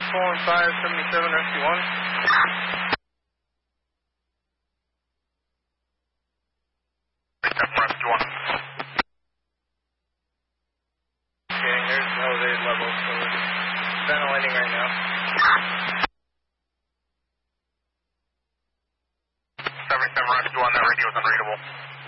41577 Rescue 1. Rescue 1. Okay, here's the elevated level, so we're just ventilating right now. 77 Rescue 1, that radio is unreadable.